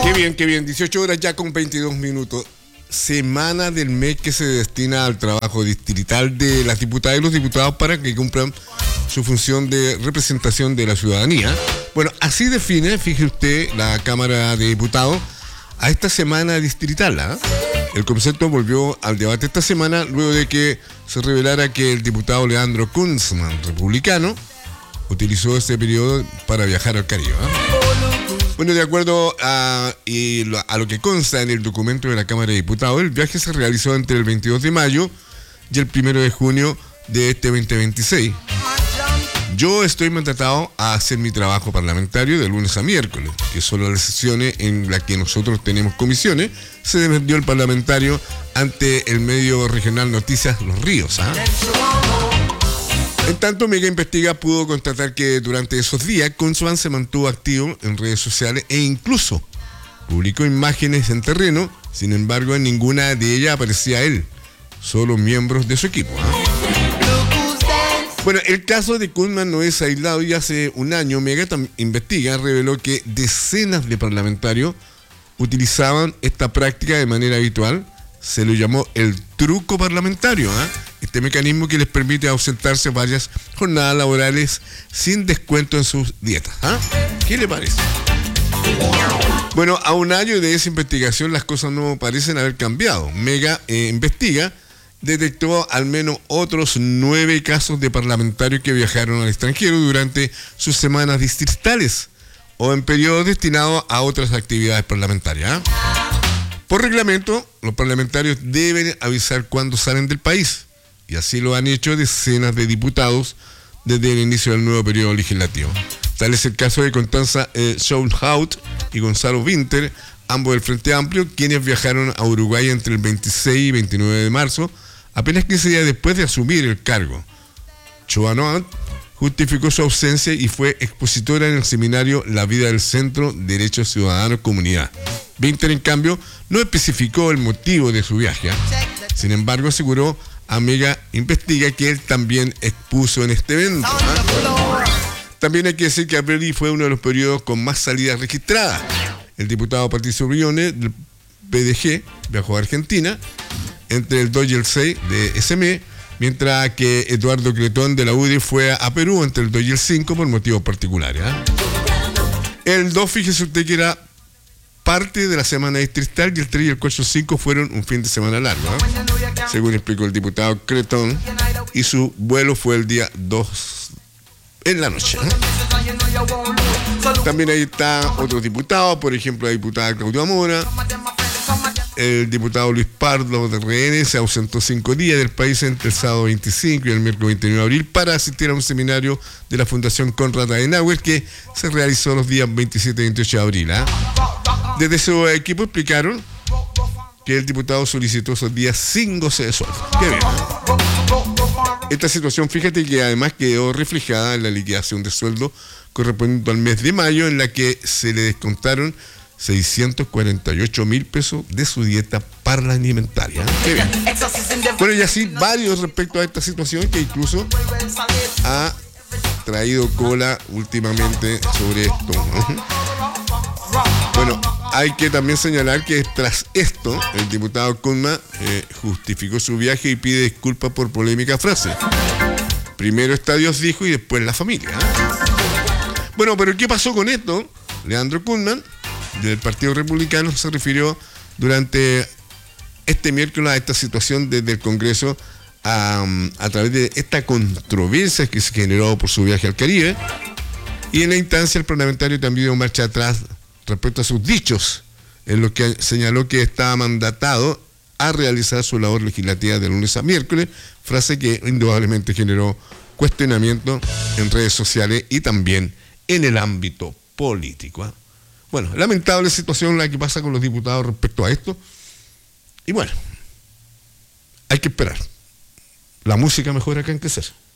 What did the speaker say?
Qué bien. 18 horas ya con 22 minutos. Semana del mes que se destina al trabajo distrital de las diputadas y los diputados para que cumplan su función de representación de la ciudadanía. Bueno, así define, fíjese usted, la Cámara de Diputados a esta semana distrital, ¿eh? El concepto volvió al debate esta semana luego de que se revelara que el diputado Leandro Kunzman, republicano, utilizó este periodo para viajar al Caribe, ¿eh? Bueno, de acuerdo a lo que consta en el documento de la Cámara de Diputados, el viaje se realizó entre el 22 de mayo y el 1 de junio de este 2026. Yo estoy mandatado a hacer mi trabajo parlamentario de lunes a miércoles, que son las sesiones en las que nosotros tenemos comisiones, se defendió el parlamentario ante el medio regional Noticias Los Ríos, ¿eh? En tanto, Mega Investiga pudo constatar que durante esos días Kunzman se mantuvo activo en redes sociales e incluso publicó imágenes en terreno. Sin embargo, en ninguna de ellas aparecía él, solo miembros de su equipo, ¿eh? Bueno, el caso de Kunzman no es aislado y hace un año Mega Investiga reveló que decenas de parlamentarios utilizaban esta práctica de manera habitual. Se lo llamó el truco parlamentario, ¿eh? Este mecanismo que les permite ausentarse varias jornadas laborales sin descuento en sus dietas, ¿eh? ¿Qué le parece? Bueno, a un año de esa investigación las cosas no parecen haber cambiado. Mega Investiga detectó al menos otros 9 casos de parlamentarios que viajaron al extranjero durante sus semanas distritales o en periodos destinados a otras actividades parlamentarias, ¿eh? Por reglamento, los parlamentarios deben avisar cuando salen del país, y así lo han hecho decenas de diputados desde el inicio del nuevo periodo legislativo. Tal es el caso de Constanza Schoenhout y Gonzalo Winter, ambos del Frente Amplio, quienes viajaron a Uruguay entre el 26 y 29 de marzo, apenas 15 días después de asumir el cargo. Schoenhout justificó su ausencia y fue expositora en el seminario La Vida del Centro, Derechos Ciudadanos, Comunidad. Winter, en cambio, no especificó el motivo de su viaje. Sin embargo, aseguró a Mega Investiga que él también expuso en este evento, ¿eh? También hay que decir que abril fue uno de los periodos con más salidas registradas. El diputado Patricio Briones del PDG viajó a Argentina entre el 2 y el 6 de SME, mientras que Eduardo Cretón de la UDI fue a Perú entre el 2 y el 5 por motivos particulares, ¿eh? El 2, fíjese usted que era parte de la semana distrital y el 3 y el 4 y el 5 fueron un fin de semana largo, ¿eh? Según explicó el diputado Cretón, y su vuelo fue el día 2 en la noche, ¿eh? También ahí está otros diputados, por ejemplo la diputada Claudia Mora. El diputado Luis Pardo de RN se ausentó 5 días del país entre el sábado 25 y el miércoles 29 de abril para asistir a un seminario de la Fundación Konrad Adenauer que se realizó los días 27 y 28 de abril, ¿eh? Desde su equipo explicaron que el diputado solicitó esos días sin goce de sueldo. Qué bien, ¿eh? Esta situación, fíjate que además quedó reflejada en la liquidación de sueldo correspondiente al mes de mayo, en la que se le descontaron 648,000 pesos de su dieta parlamentaria. Qué bien. Bueno, y así varios respecto a esta situación que incluso ha traído cola últimamente sobre esto, ¿no? Bueno, hay que también señalar que tras esto, el diputado Kunzman justificó su viaje y pide disculpas por polémica frase. Primero está Dios, dijo, y después la familia, ¿eh? Bueno, pero ¿qué pasó con esto? Leandro Kunzman, del Partido Republicano, se refirió durante este miércoles a esta situación desde el Congreso a través de esta controversia que se generó por su viaje al Caribe, y en la instancia el parlamentario también dio marcha atrás respecto a sus dichos, en los que señaló que estaba mandatado a realizar su labor legislativa de lunes a miércoles, frase que indudablemente generó cuestionamiento en redes sociales y también en el ámbito político, ¿eh? Bueno, lamentable situación la que pasa con los diputados respecto a esto. Y bueno, hay que esperar. La música mejora acá en Crecer.